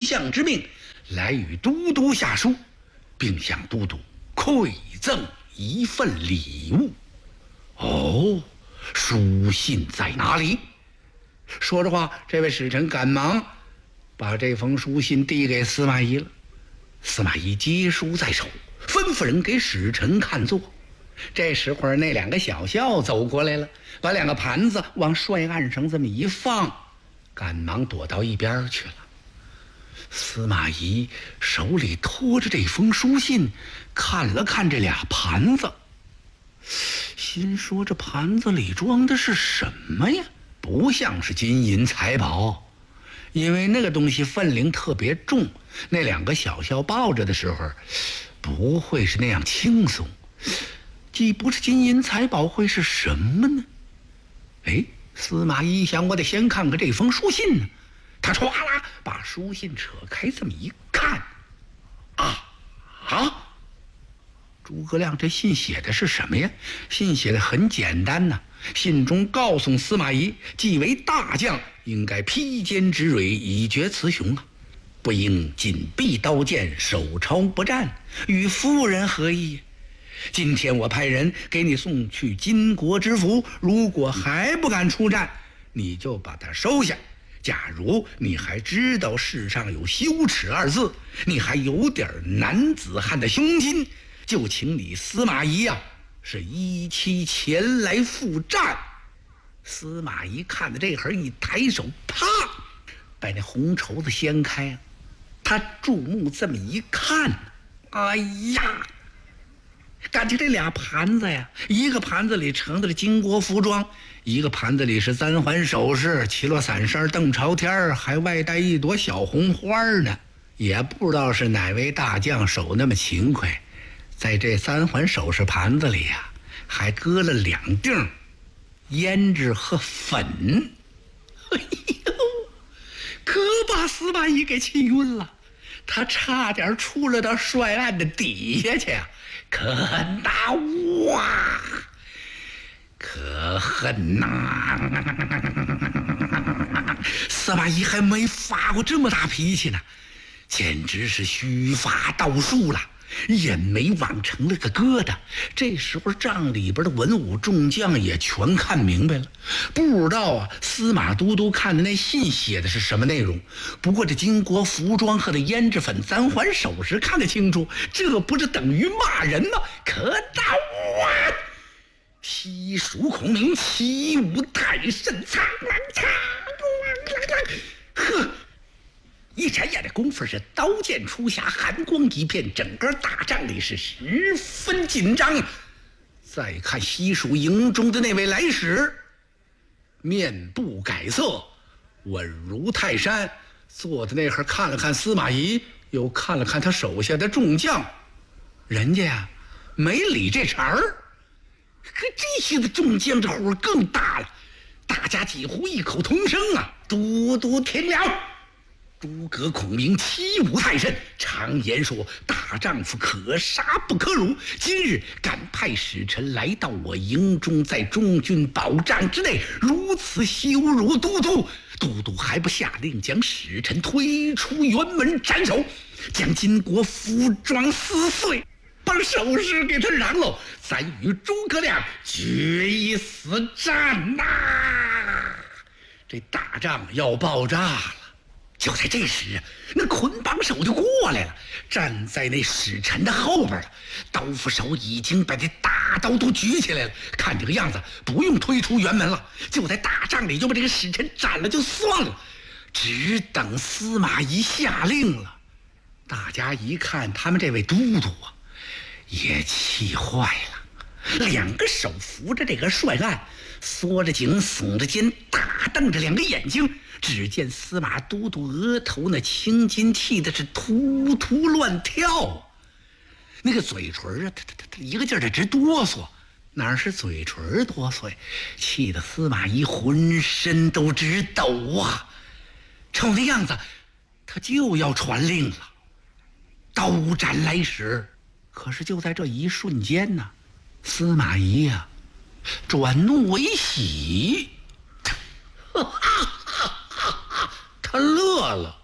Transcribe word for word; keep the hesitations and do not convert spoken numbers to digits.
相之命，来与都督下书，并向都督馈赠一份礼物。哦，书信在哪里？说着话，这位使臣赶忙把这封书信递给司马懿了。司马懿接书在手，吩咐人给使臣看作。这时候那两个小校走过来了，把两个盘子往帅案上这么一放，赶忙躲到一边去了。司马懿手里托着这封书信，看了看这俩盘子，心说这盘子里装的是什么呀？不像是金银财宝，因为那个东西分量特别重，那两个小校抱着的时候不会是那样轻松。既不是金银财宝，会是什么呢？哎，司马懿想，我得先看看这封书信呢。他唰啦把书信扯开，这么一看，啊啊！诸葛亮这信写的是什么呀？信写的很简单呐、啊，信中告诉司马懿，既为大将，应该披坚执锐，以决雌雄啊，不应紧闭刀剑，手抄不战，与夫人何异？今天我派人给你送去金国之福，如果还不敢出战，你就把它收下。假如你还知道世上有羞耻二字，你还有点男子汉的胸襟，就请你司马懿呀、啊，是一期前来赴战。司马懿看到这会儿，一抬手，啪，把那红绸子掀开，他注目这么一看，哎呀！感觉这俩盘子呀，一个盘子里盛的是金国服装，一个盘子里是三环首饰，齐落伞衫邓朝天，还外带一朵小红花呢。也不知道是哪位大将手那么勤快，在这三环首饰盘子里呀，还搁了两锭胭脂和粉。哎呦，可把司马懿给气晕了，他差点出了到帅案的底下去啊！可恨呐！哇！可恨呐！司马懿还没发过这么大脾气呢，简直是须发倒竖了，眼眉往成了个疙瘩。这时候帐里边的文武众将也全看明白了，不知道啊司马都督看的那信写的是什么内容，不过这金国服装和这胭脂粉三环首饰看得清楚，这不是等于骂人吗？可大啊！西蜀孔明，齐武太甚，苍苍呵！一眨眼的功夫，是刀剑出匣，寒光一片，整个大帐里是十分紧张。再看西蜀营中的那位来使，面不改色，稳如泰山，坐在那会儿看了看司马懿，又看了看他手下的众将，人家呀没理这茬儿。可这些的众将这火更大了，大家几乎异口同声啊：“都督听了！诸葛孔明欺侮太甚，常言说大丈夫可杀不可辱，今日敢派使臣来到我营中，在中军保障之内如此羞辱都督，都督还不下令将使臣推出辕门斩首，将金国服装撕碎，把首饰给他嚷喽，咱与诸葛亮决一死战呐、啊！这大仗要爆炸了。”就在这时，那捆绑手就过来了，站在那使臣的后边了，刀斧手已经把这大刀都举起来了，看这个样子不用推出辕门了，就在大帐里就把这个使臣斩了就算了，只等司马懿下令了。大家一看他们这位都督啊，也气坏了，两个手扶着这个帅案，缩着颈耸着肩，大瞪着两个眼睛。只见司马都督额头那青筋气的是突突乱跳，那个嘴唇啊，他他他一个劲儿的直哆嗦，哪是嘴唇哆嗦呀？气得司马懿浑身都直抖啊！瞅那样子，他就要传令了，刀斩来使。可是就在这一瞬间呢，司马懿呀、啊，转怒为喜，他乐了。